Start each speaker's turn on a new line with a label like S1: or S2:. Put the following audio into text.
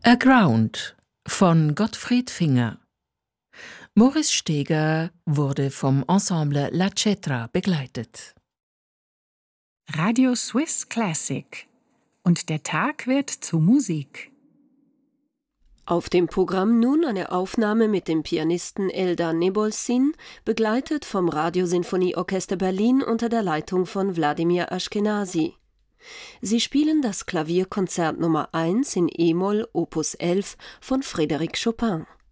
S1: Aground von Gottfried Finger. Moritz Steger wurde vom Ensemble La Cetra begleitet.
S2: Radio Swiss Classic. Und der Tag wird zu Musik.
S3: Auf dem Programm nun eine Aufnahme mit dem Pianisten Eldar Nebolsin, begleitet vom Radiosinfonieorchester Berlin unter der Leitung von Wladimir Ashkenazy. Sie spielen das Klavierkonzert Nummer 1 in E-Moll Opus 11 von Frédéric Chopin.